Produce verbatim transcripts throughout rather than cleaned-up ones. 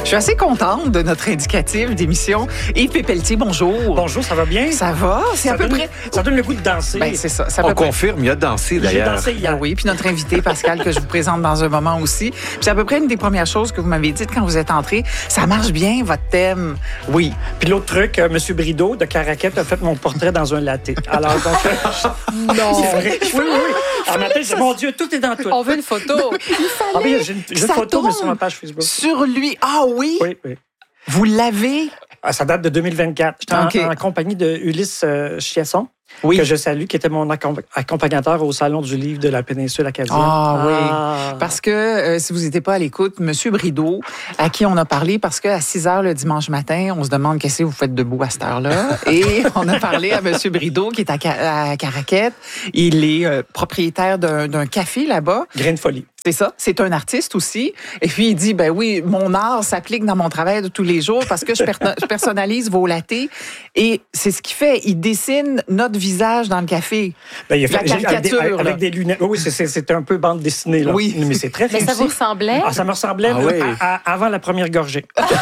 Je suis assez contente de notre indicatif d'émission. Yves Pépeltier, bonjour. Bonjour, ça va bien? Ça va? C'est ça à peu donne, près... Ça donne le goût de danser. Ben, c'est ça. ça On peu confirme, il a dansé d'ailleurs. J'ai dansé hier. Ah oui, puis notre invité, Pascal, que je vous présente dans un moment aussi. Puis c'est à peu près une des premières choses que vous m'avez dites quand vous êtes entré. Ça marche bien, votre thème. Oui. Puis l'autre truc, euh, M. Brideau de Caraquette a fait mon portrait dans un latte. Alors, donc... Euh, non! C'est vrai. Oui, oui, oui. En matin, j'ai dit, mon Dieu, tout est dans tout. On veut une photo. Il fallait Ah oui, j'ai une, j'ai une ça photo, mais tombe sur ma page Facebook. sur lui. Ah oui? Oui, oui. Vous l'avez? Ah, ça date de deux mille vingt-quatre. J'étais en, Okay. en compagnie de Ulysse euh, Chiasson, Oui. que je salue, qui était mon accom- accompagnateur au Salon du livre de la péninsule acadienne. Ah oui. Parce que euh, si vous n'étiez pas à l'écoute, M. Brideau, à qui on a parlé, parce qu'à six heures le dimanche matin, on se demande qu'est-ce que vous faites debout à cette heure-là. Et on a parlé à M. Brideau, qui est à, Ca- à Caraquette. Il est euh, propriétaire d'un, d'un café là-bas. Grain de folie. C'est ça, c'est un artiste aussi. Et puis, il dit, ben oui, mon art s'applique dans mon travail de tous les jours parce que je, per- je personnalise vos lattés. Et c'est ce qu'il fait. Il dessine notre visage dans le café. Ben, il a fait, La j'ai- avec, des, caricature, avec là. des lunettes. Oui, c'est, c'est, c'est un peu bande dessinée. Là. Oui. Mais c'est très Mais ça réussi. vous ressemblait? Ah, ça me ressemblait Ah là, oui. à- à- avant la première gorgée.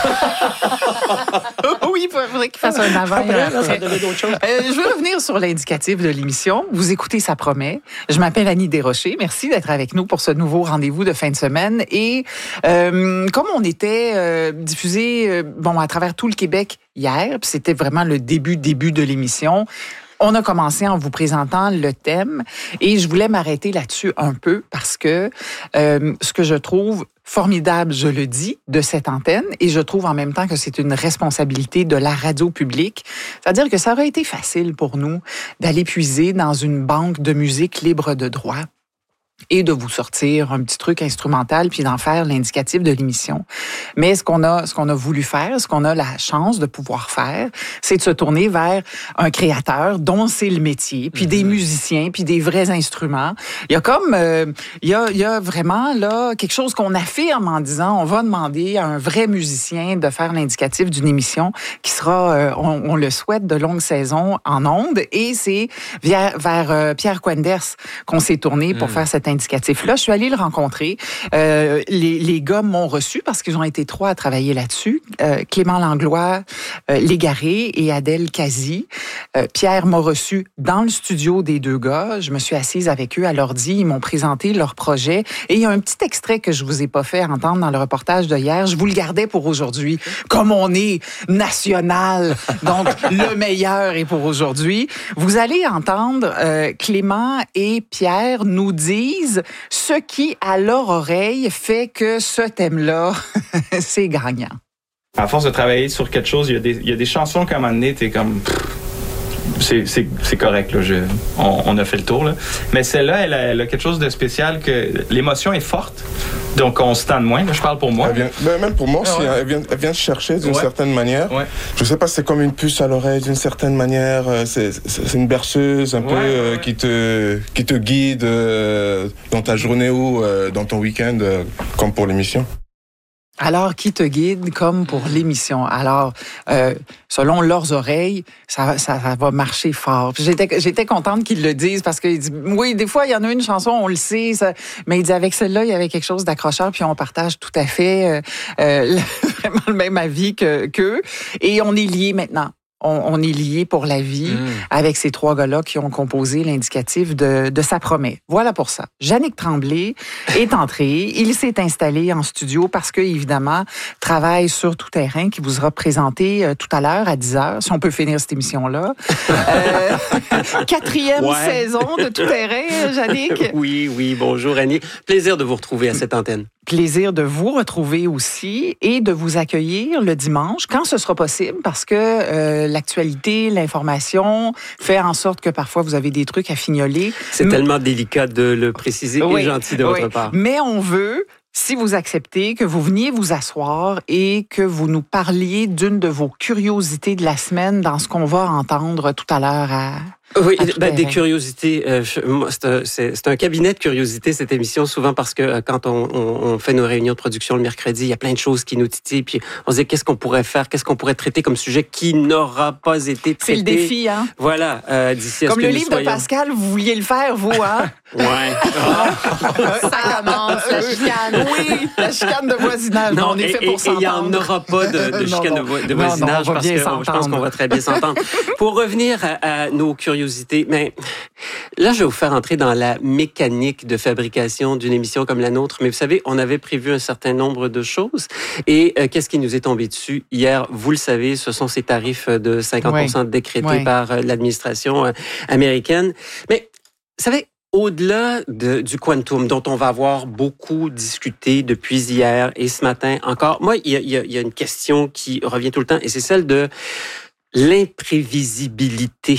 Oui, il faudrait qu'il fasse un avant. et un Après, là, ça après. donnait d'autres choses. Euh, je veux revenir sur l'indicatif de l'émission. Vous écoutez Ça promet. Je m'appelle Annie Desrochers. Merci d'être avec nous pour ce nouveau rendez-vous de fin de semaine. Et euh, comme on était euh, diffusé euh, bon, à travers tout le Québec hier, puis c'était vraiment le début, début de l'émission, on a commencé en vous présentant le thème et je voulais m'arrêter là-dessus un peu parce que euh, ce que je trouve formidable, je le dis, de cette antenne et je trouve en même temps que c'est une responsabilité de la radio publique. C'est-à-dire que ça aurait été facile pour nous d'aller puiser dans une banque de musique libre de droit et de vous sortir un petit truc instrumental puis d'en faire l'indicatif de l'émission. Mais ce qu'on a, ce qu'on a voulu faire, ce qu'on a la chance de pouvoir faire, c'est de se tourner vers un créateur dont c'est le métier, puis mm-hmm. des musiciens, puis des vrais instruments. Il y a comme, euh, il y a, il y a vraiment là quelque chose qu'on affirme en disant, on va demander à un vrai musicien de faire l'indicatif d'une émission qui sera, euh, on, on le souhaite, de longue saison en ondes. Et c'est vers, vers euh, Pierre Quenders qu'on s'est tourné pour mm. faire cette indicatif-là. Je suis allée le rencontrer. Euh, les, les gars m'ont reçu parce qu'ils ont été trois à travailler là-dessus. Euh, Clément Langlois, euh, Légaré et Adèle Kazi. Euh, Pierre m'a reçu dans le studio des deux gars. Je me suis assise avec eux à l'ordi. Ils m'ont présenté leur projet. Et il y a un petit extrait que je vous ai pas fait entendre dans le reportage de hier. Je vous le gardais pour aujourd'hui. Comme on est national, donc le meilleur est pour aujourd'hui. Vous allez entendre euh, Clément et Pierre nous dire ce qui, à leur oreille, fait que ce thème-là, c'est gagnant. À force de travailler sur quelque chose, il y a des, il y a des chansons qu'à un moment donné, t'es comme... C'est, c'est, c'est correct, là, je, on, on a fait le tour. Là. Mais celle-là, elle a, elle a quelque chose de spécial, que l'émotion est forte, donc on se tend de moins. Là, je parle pour moi. Elle vient, ben même pour moi aussi, Ah ouais. hein, elle, vient, elle vient se chercher d'une Ouais. certaine manière. Ouais. Je sais pas, c'est comme une puce à l'oreille d'une certaine manière. C'est, c'est, c'est une berceuse un Ouais, peu ouais, euh, ouais. qui te qui te guide euh, dans ta journée ou euh, dans ton week-end, euh, comme pour l'émission. Alors, qui te guide comme pour l'émission? Alors, euh, selon leurs oreilles, ça, ça, ça va marcher fort. Puis j'étais, j'étais contente qu'ils le disent parce qu'il dit, oui, des fois, il y en a une chanson, on le sait, ça, mais il dit, avec celle-là, il y avait quelque chose d'accrocheur, puis on partage tout à fait euh, euh, vraiment le même avis que, qu'eux. Et on est liés maintenant. On, on est liés pour la vie mmh. avec ces trois gars-là qui ont composé l'indicatif de, de Ça promet. Voilà pour ça. Yannick Tremblay est entré. Il s'est installé en studio parce que, évidemment, travaille sur Tout terrain qui vous sera présenté euh, tout à l'heure à dix heures, si on peut finir cette émission-là. euh, quatrième ouais. saison de Tout terrain, Yannick. Oui, oui. Bonjour, Annie. Plaisir de vous retrouver à cette antenne. Plaisir de vous retrouver aussi et de vous accueillir le dimanche, quand ce sera possible, parce que euh, l'actualité, l'information fait en sorte que parfois vous avez des trucs à fignoler. C'est Mais... tellement délicat de le préciser oui, et gentil de oui. votre part. Mais on veut, si vous acceptez, que vous veniez vous asseoir et que vous nous parliez d'une de vos curiosités de la semaine dans ce qu'on va entendre tout à l'heure à, Oui, à tout ben, des terrain. curiosités. Euh, je- moi, c'est, un, c'est, c'est un cabinet de curiosités, cette émission, souvent parce que euh, quand on, on, on fait nos réunions de production le mercredi, il y a plein de choses qui nous titillent, puis on se dit qu'est-ce qu'on pourrait faire, qu'est-ce qu'on pourrait traiter comme sujet qui n'aura pas été traité. C'est le défi, hein? Voilà, euh, d'ici à Comme ce que le nous livre soyons... de Pascal, vous vouliez le faire, vous, hein? Ouais. Ça commence, la chicane. Oui, la chicane de voisinage. Non, on est et fait pour et- et il n'y en s'entendre. aura pas de, de Non, chicane non. de, vo- de Non, non, voisinage on va parce bien que je pense s'entendre. qu'on va très bien s'entendre. Pour revenir à, à nos curiosités, mais là, je vais vous faire entrer dans la mécanique de fabrication d'une émission comme la nôtre. Mais vous savez, on avait prévu un certain nombre de choses. Et euh, qu'est-ce qui nous est tombé dessus hier? Vous le savez, ce sont ces tarifs de cinquante pour cent décrétés Oui. par euh, l'administration euh, américaine. Mais vous savez, au-delà de, du quantum, dont on va avoir beaucoup discuté depuis hier et ce matin encore, moi, il y a, il y a, il y a une question qui revient tout le temps, et c'est celle de l'imprévisibilité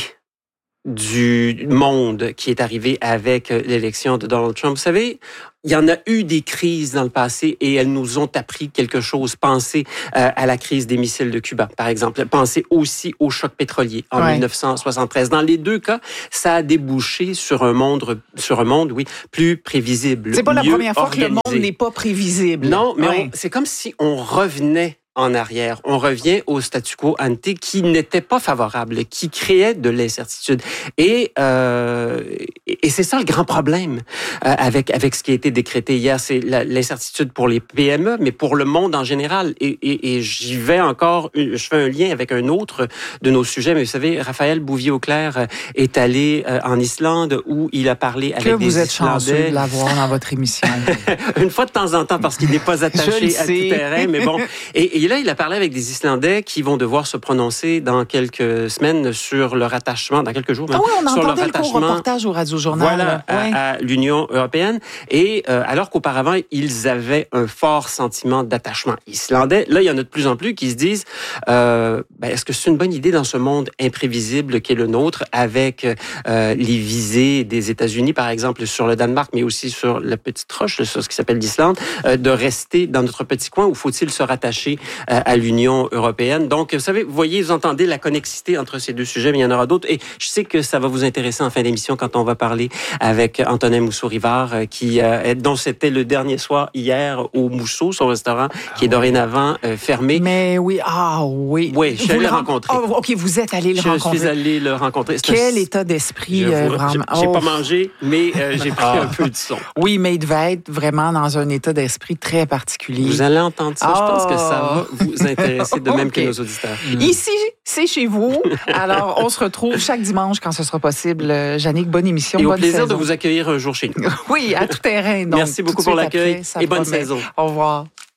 du monde qui est arrivé avec l'élection de Donald Trump. Vous savez, il y en a eu des crises dans le passé et elles nous ont appris quelque chose. Pensez euh, à la crise des missiles de Cuba, par exemple. Pensez aussi au choc pétrolier en Ouais. dix-neuf cent soixante-treize. Dans les deux cas, ça a débouché sur un monde, sur un monde, oui, plus prévisible. C'est pas la mieux première fois que le monde organisé. n'est pas prévisible. Non, mais Ouais. on- c'est comme si on revenait en arrière. On revient au statu quo ante qui n'était pas favorable, qui créait de l'incertitude. Et, euh, et c'est ça le grand problème euh, avec, avec ce qui a été décrété hier. C'est la- l'incertitude pour les P M E, mais pour le monde en général. Et, et, et j'y vais encore, je fais un lien avec un autre de nos sujets. Mais vous savez, Raphaël Bouvier-Auclair est allé euh, en Islande où il a parlé avec Que des vous êtes chanceux Islandais. de l'avoir dans votre émission. Une fois de temps en temps, parce qu'il n'est pas Je le attaché à tout sais. terrain, mais bon. Et, et là, il a parlé avec des Islandais qui vont devoir se prononcer dans quelques semaines sur leur attachement, dans quelques jours, même, Ah oui, on sur leur entendait le court attachement. reportage au Radio-Journal. Voilà, là. Ouais. à, à l'Union européenne. Et euh, alors qu'auparavant, ils avaient un fort sentiment d'attachement islandais, là, il y en a de plus en plus qui se disent euh, ben, est-ce que c'est une bonne idée dans ce monde imprévisible qu'est le nôtre, avec euh, les visées des États-Unis, par exemple, sur le Danemark, mais aussi sur la petite roche, sur ce qui s'appelle l'Islande, euh, de rester dans notre petit coin, ou faut-il se rattacher euh, à l'Union européenne? Donc, vous savez, vous voyez, vous entendez la connexité entre ces deux sujets, mais il y en aura d'autres. Et je sais que ça va vous intéresser en fin d'émission quand on va parler avec Antonin Mousseau-Rivard, euh, qui, euh, dont c'était le dernier soir hier au Mousseau, son restaurant, qui est dorénavant euh, fermé. Mais oui, ah oui. Oui, je suis Vous allé le le ren- rencontrer. Oh, OK, vous êtes allé le Je rencontrer. suis allé le rencontrer. C'est Quel un- état d'esprit, Je euh, vous- vraiment. J'ai j'ai Oh. pas mangé, mais euh, j'ai pris un peu de son. Oui, mais il devait être vraiment dans un état d'esprit très particulier. Vous allez entendre ça. Je pense que ça va Oh. vous intéresser de même OK. que nos auditeurs. Ici, c'est chez vous. Alors, on se retrouve chaque dimanche quand ce sera possible. Euh, Jannick, bonne émission, Et au bonne plaisir saison. de vous accueillir un jour chez nous. Oui, à tout terrain. Donc, Merci tout beaucoup de pour suite l'accueil après, ça et bonne promet. saison. Au revoir.